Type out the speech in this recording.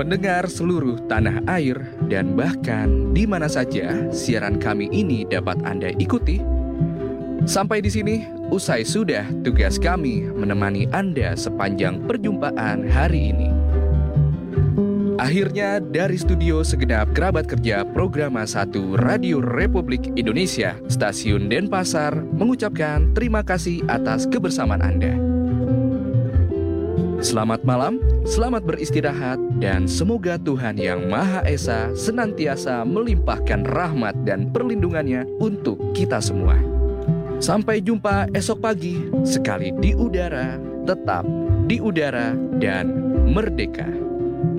pendengar seluruh tanah air, dan bahkan di mana saja siaran kami ini dapat Anda ikuti. Sampai di sini, usai sudah tugas kami menemani Anda sepanjang perjumpaan hari ini. Akhirnya dari studio segenap kerabat kerja Programa 1 Radio Republik Indonesia, Stasiun Denpasar, mengucapkan terima kasih atas kebersamaan Anda. Selamat malam, selamat beristirahat, dan semoga Tuhan Yang Maha Esa senantiasa melimpahkan rahmat dan perlindungannya untuk kita semua. Sampai jumpa esok pagi, sekali di udara, tetap di udara, dan merdeka.